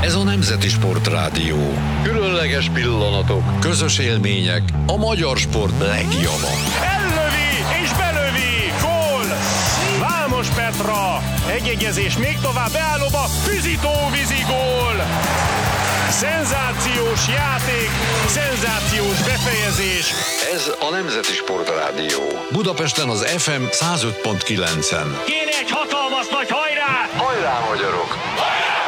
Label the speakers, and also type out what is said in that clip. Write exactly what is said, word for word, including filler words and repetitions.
Speaker 1: Ez a Nemzeti Sportrádió. Különleges pillanatok, közös élmények, a magyar sport legjobbja.
Speaker 2: Ellövi és belövi! Gól! Vámos Petra! Egyegyezés még tovább beállóba, Füzitó-vízi gól! Szenzációs játék, szenzációs befejezés.
Speaker 1: Ez a Nemzeti Sportrádió. Budapesten az ef em száz öt pont kilencen.
Speaker 2: Kéne egy hatalmas nagy hajrá!
Speaker 1: Hajrá, magyarok!